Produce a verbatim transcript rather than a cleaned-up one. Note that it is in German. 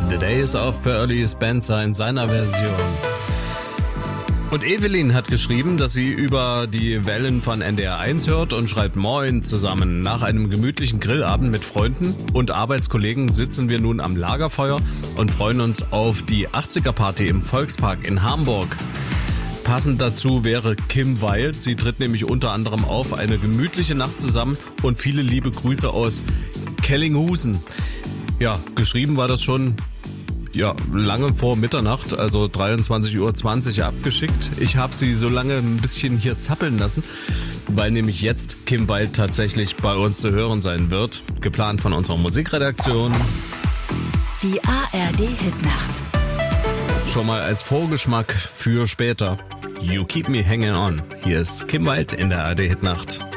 The Days of Pearly Spencer in seiner Version. Und Evelyn hat geschrieben, dass sie über die Wellen von N D R eins hört und schreibt: Moin zusammen. Nach einem gemütlichen Grillabend mit Freunden und Arbeitskollegen sitzen wir nun am Lagerfeuer und freuen uns auf die achtziger-Party im Volkspark in Hamburg. Passend dazu wäre Kim Wilde. Sie tritt nämlich unter anderem auf. Eine gemütliche Nacht zusammen und viele liebe Grüße aus Kellinghusen. Ja, geschrieben war das schon ja lange vor Mitternacht, also dreiundzwanzig Uhr zwanzig abgeschickt. Ich habe sie so lange ein bisschen hier zappeln lassen, weil nämlich jetzt Kim Wilde tatsächlich bei uns zu hören sein wird. Geplant von unserer Musikredaktion. Die A R D-Hitnacht. Schon mal als Vorgeschmack für später. You Keep Me Hanging On. Hier ist Kim Wilde in der A R D-Hitnacht.